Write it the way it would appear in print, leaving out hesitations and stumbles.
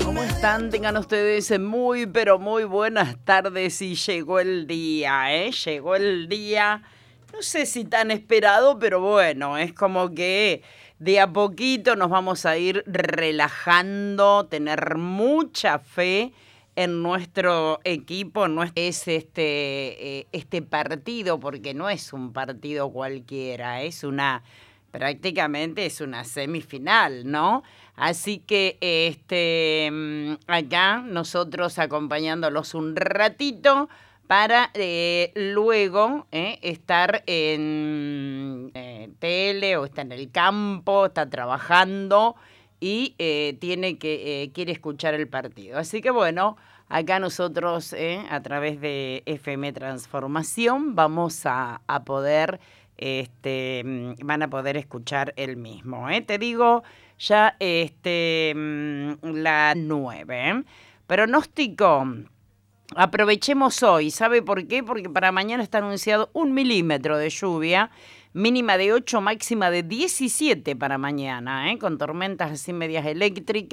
¿Cómo están? Tengan ustedes muy, pero muy buenas tardes y llegó el día, ¿eh? Llegó el día, no sé si tan esperado, pero bueno, es como que de a poquito nos vamos a ir relajando, tener mucha fe en nuestro equipo, es este partido, porque no es un partido cualquiera, prácticamente es una semifinal, ¿no? Así que acá nosotros acompañándolos un ratito para luego estar en tele o está en el campo, está trabajando y quiere escuchar el partido. Así que bueno, acá nosotros a través de FM Transformación vamos a poder van a poder escuchar el mismo. Te digo ya la 9. Pronóstico. Aprovechemos hoy. ¿Sabe por qué? Porque para mañana está anunciado 1 milímetro de lluvia, mínima de 8, máxima de 17 para mañana, con tormentas así medias eléctricas.